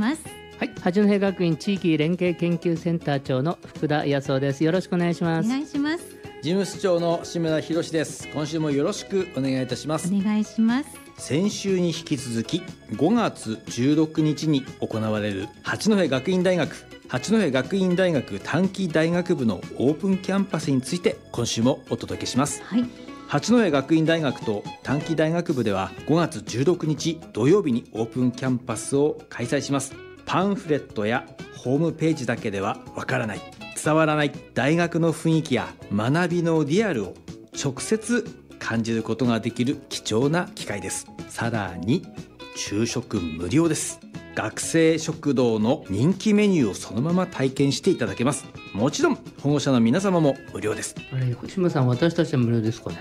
ます。 はい、八戸学院地域連携研究センター長の福田康夫です。よろしくお願いします。 お願いします。 事務室長の志村博です。今週もよろしくお願いいたします。 お願いします。 先週に引き続き5月16日に行われる八戸学院大学短期大学部のオープンキャンパスについて今週もお届けします。 はい、 八戸学院大学と短期大学部では5月16日土曜日にオープンキャンパスを開催します。パンフレットやホームページだけではわからない、伝わらない大学の雰囲気や学びのリアルを直接感じることができる貴重な機会です。さらに昼食無料です。学生食堂の人気メニューをそのまま体験していただけます。もちろん保護者の皆様も無料です。 あれ、星村さん、私たちは無料ですかね。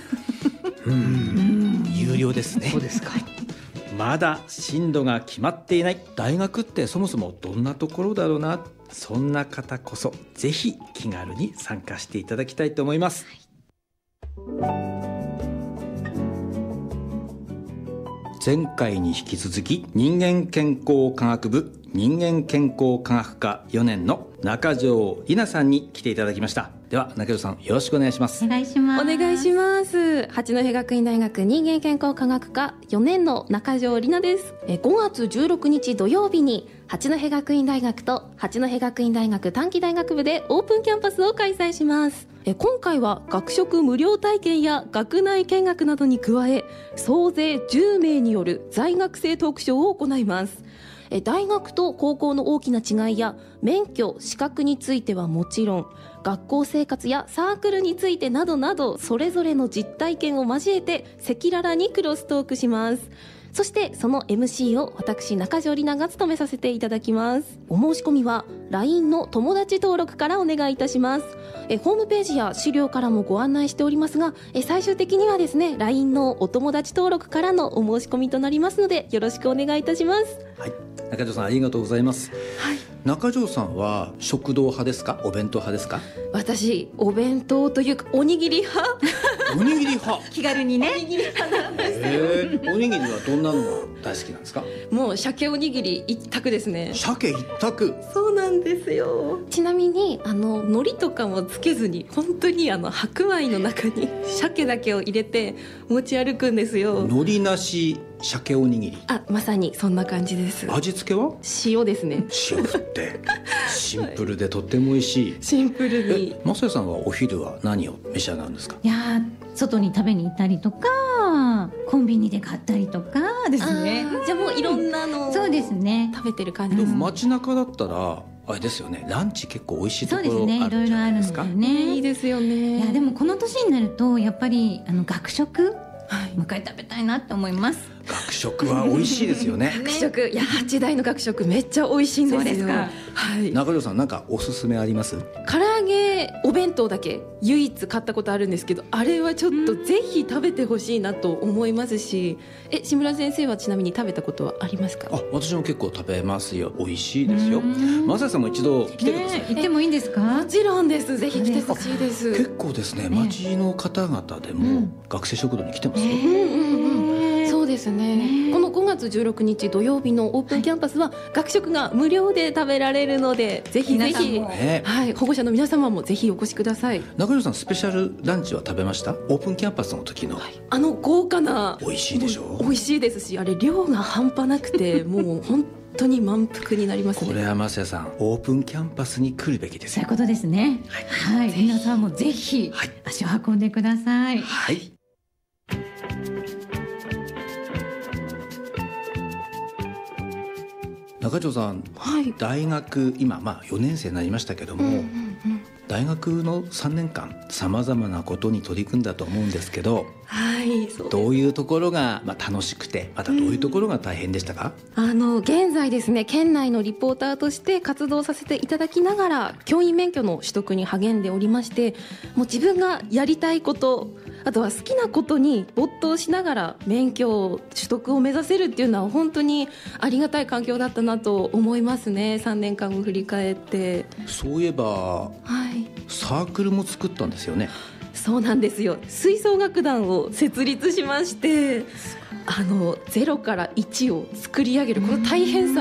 有料ですね。 そうですか。 まだ進路が決まっていない、大学ってそもそもどんなところだろうな、そんな方こそぜひ気軽に参加していただきたいと思います。前回に引き続き人間健康科学部人間健康科学科4年の中条里奈さんに来ていただきました。では中条さん、よろしくお願いします。 お願いします。 お願いします。八戸学院大学人間健康科学科4年の中条里奈です。5月16日土曜日に八戸学院大学と八戸学院大学短期大学部でオープンキャンパスを開催します。今回は学食無料体験や学内見学などに加え、総勢10名による在学生トークショーを行います。大学と高校の大きな違いや免許・資格についてはもちろん、学校生活やサークルについてなどなど、それぞれの実体験を交えて赤裸々にクロストークします。そしてその MC を私中条里奈が務めさせていただきます。お申し込みは LINE の友達登録からお願いいたします。ホームページや資料からもご案内しておりますが、最終的にはですね LINE のお友達登録からのお申し込みとなりますので、よろしくお願いいたします。 はい、中条さんありがとうございます。 はい、 中条さんは食堂派ですか、お弁当派ですか？ 私お弁当というかおにぎり派おにぎり派気軽にね。 おにぎり派なんです。 おにぎりはどんなのが大好きなんですか？ もう鮭おにぎり一択ですね。 鮭一択。 そうなんですよ。ちなみに海苔とかもつけずに、本当に白米の中に鮭だけを入れて持ち歩くんですよ。 海苔なし鮭おにぎり。 まさにそんな感じです。 味付けは塩ですね。 塩振ってシンプルでとっても美味しい。 シンプルに。 マサヤさんはお昼は何を召し上がるんですか？ いや、外に食べに行ったりとか、コンビニで買ったりとかですね。 じゃあもういろんなのをそうですね。 食べてる感じでです。 も街中だったらあれですよね、ランチ結構美味しいところあそうですね。いろるんじいろあるんですすゃないでか？ よね。 いいですよね。 いや、でもこの年になるとやっぱり学食はいもう一回食べたいなって思います。 学食は美味しいですよね。 学食、いや八大の学食めっちゃ美味しいんですよ。 そうですか。 はい。 中条さんなんかおすすめあります？ 唐揚げお弁当だけ唯一買ったことあるんですけど、あれはちょっとぜひ食べてほしいなと思いますし、志村先生はちなみに食べたことはありますか？ 私も結構食べますよ。美味しいですよ。マサヤさんも一度来てください。 ね、行ってもいいんですか？ もちろんです。ぜひ来てほしいです。 結構ですね、町の方々でも学生食堂に来てますよ。 そうですね。この5月16日土曜日のオープンキャンパスは学食が無料で食べられるので、ぜひぜひ、はい、保護者の皆様もぜひお越しください。 中条さんスペシャルランチは食べました？オープンキャンパスの時の、 豪華な、 美味しいでしょう？ 美味しいですし、あれ量が半端なくてもう本当に満腹になりますね。 これはマサヤさんオープンキャンパスに来るべきですよ。 そういうことですね。はい、皆さんもぜひはい足を運んでください。 はい。中条さん、 はい。 大学今4年生になりましたけども、大学の3年間さまざまなことに取り組んだと思うんですけど、 はい、そうです。 どういうところが楽しくて、またどういうところが大変でしたか？ 現在ですね、県内のリポーターとして活動させていただきながら教員免許の取得に励んでおりまして、もう自分がやりたいこと、あとは好きなことに没頭しながら免許取得を目指せるっていうのは本当にありがたい環境だったなと思いますね。3年間を振り返って。 そういえば、 はい、 サークルも作ったんですよね。 そうなんですよ。吹奏楽団を設立しまして、0から1を作り上げるこの大変さ